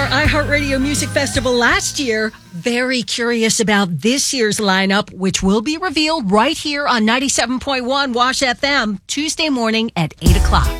our iHeartRadio Music Festival last year. Very curious about this year's lineup, which will be revealed right here on 97.1 Wash FM Tuesday morning at 8 o'clock.